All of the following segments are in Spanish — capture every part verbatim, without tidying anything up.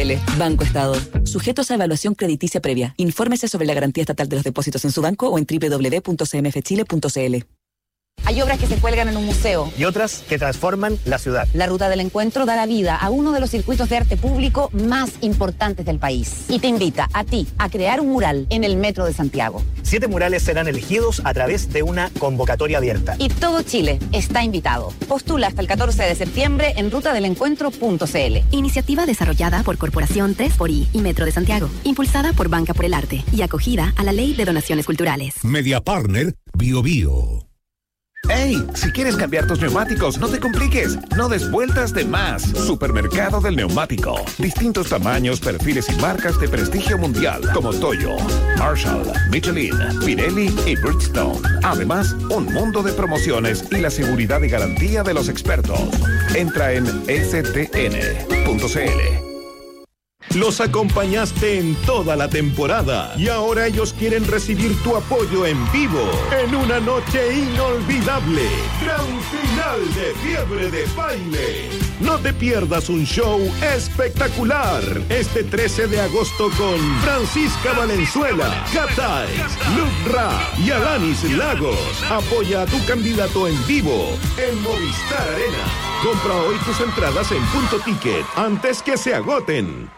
L. Banco Estado. Sujetos a evaluación crediticia previa. Infórmese sobre la garantía estatal de los depósitos en su banco o en doble u doble u doble u punto c m f chile punto c l. Hay obras que se cuelgan en un museo. Y otras que transforman la ciudad. La Ruta del Encuentro da la vida a uno de los circuitos de arte público más importantes del país. Y te invita a ti a crear un mural en el Metro de Santiago. Siete murales serán elegidos a través de una convocatoria abierta. Y todo Chile está invitado. Postula hasta el catorce de septiembre en ruta del encuentro punto c l. Iniciativa desarrollada por Corporación tres por I y Metro de Santiago. Impulsada por Banca por el Arte y acogida a la Ley de Donaciones Culturales. Media Partner Bio Bio. ¡Ey! Si quieres cambiar tus neumáticos, no te compliques. No des vueltas de más. Supermercado del Neumático. Distintos tamaños, perfiles y marcas de prestigio mundial como Toyo, Marshall, Michelin, Pirelli y Bridgestone. Además, un mundo de promociones y la seguridad y garantía de los expertos. Entra en s t n punto c l. Los acompañaste en toda la temporada y ahora ellos quieren recibir tu apoyo en vivo en una noche inolvidable. Gran final de Fiebre de Baile. No te pierdas un show espectacular este trece de agosto con Francisca Valenzuela, Catais, Luke Ra y Alanis Lagos. Apoya a tu candidato en vivo en Movistar Arena. Compra hoy tus entradas en Punto Ticket antes que se agoten.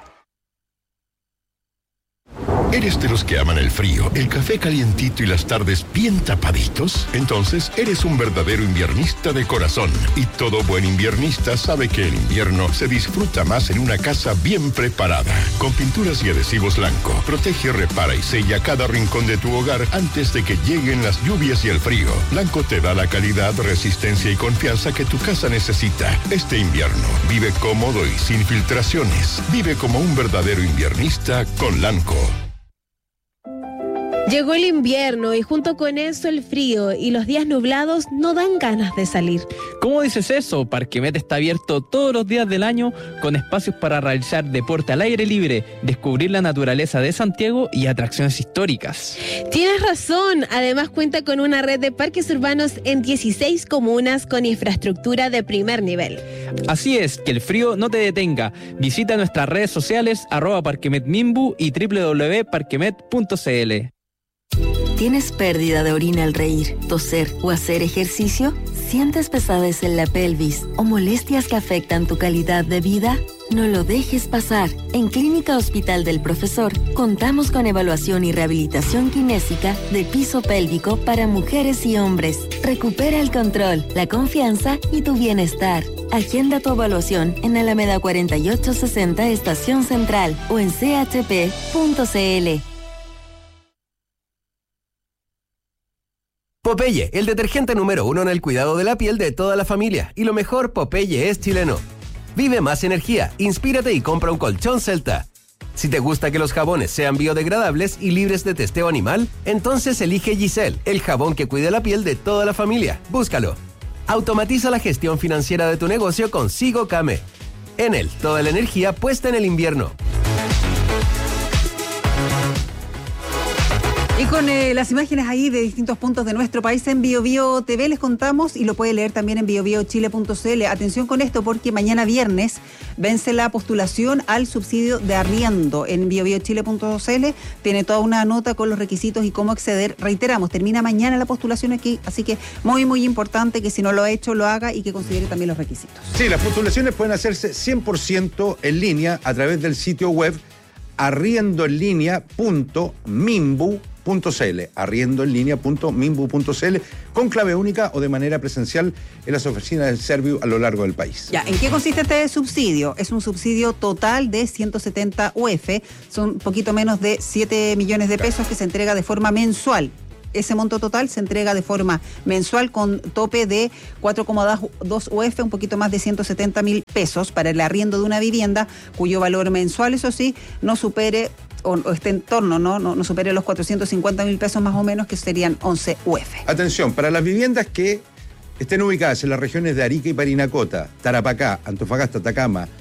¿Eres de los que aman el frío, el café calientito y las tardes bien tapaditos? Entonces, eres un verdadero inviernista de corazón. Y todo buen inviernista sabe que el invierno se disfruta más en una casa bien preparada. Con pinturas y adhesivos Lanco, protege, repara y sella cada rincón de tu hogar antes de que lleguen las lluvias y el frío. Lanco te da la calidad, resistencia y confianza que tu casa necesita. Este invierno, vive cómodo y sin filtraciones. Vive como un verdadero inviernista con Lanco. Llegó el invierno y junto con eso el frío y los días nublados no dan ganas de salir. ¿Cómo dices eso? Parquemet está abierto todos los días del año con espacios para realizar deporte al aire libre, descubrir la naturaleza de Santiago y atracciones históricas. Tienes razón, además cuenta con una red de parques urbanos en dieciséis comunas con infraestructura de primer nivel. Así es, que el frío no te detenga. Visita nuestras redes sociales arroba parquemetmimbu y doble u doble u doble u punto parquemet punto c l. ¿Tienes pérdida de orina al reír, toser o hacer ejercicio? ¿Sientes pesadez en la pelvis o molestias que afectan tu calidad de vida? No lo dejes pasar. En Clínica Hospital del Profesor contamos con evaluación y rehabilitación kinésica de piso pélvico para mujeres y hombres. Recupera el control, la confianza y tu bienestar. Agenda tu evaluación en Alameda cuarenta y ocho sesenta Estación Central o en c h p punto c l. Popeye, el detergente número uno en el cuidado de la piel de toda la familia. Y lo mejor, Popeye es chileno. Vive más energía, inspírate y compra un colchón Celta. Si te gusta que los jabones sean biodegradables y libres de testeo animal, entonces elige Giselle, el jabón que cuida la piel de toda la familia. Búscalo. Automatiza la gestión financiera de tu negocio con Sigo Came. Enel, toda la energía puesta en el invierno. Y con eh, las imágenes ahí de distintos puntos de nuestro país en Bio Bio T V les contamos y lo puede leer también en bio bio chile punto c l. Atención con esto porque mañana viernes vence la postulación al subsidio de arriendo en bio bio chile punto c l. Tiene toda una nota con los requisitos y cómo acceder. Reiteramos, termina mañana la postulación aquí, así que muy muy importante que si no lo ha hecho lo haga y que considere también los requisitos. Sí, las postulaciones pueden hacerse cien por ciento en línea a través del sitio web arriendoenlinea punto mimbu punto c l, arriendoenlinea punto mimbu punto c l, con clave única o de manera presencial en las oficinas del Serviu a lo largo del país. Ya, ¿en qué consiste este subsidio? Es un subsidio total de ciento setenta U F, son un poquito menos de siete millones de pesos que se entrega de forma mensual. Ese monto total se entrega de forma mensual con tope de cuatro coma dos U F, un poquito más de ciento setenta mil pesos para el arriendo de una vivienda cuyo valor mensual, eso sí, no supere o, o esté en torno, ¿no? No, no supere los cuatrocientos cincuenta mil pesos más o menos, que serían once U F. Atención, para las viviendas que estén ubicadas en las regiones de Arica y Parinacota, Tarapacá, Antofagasta, Atacama,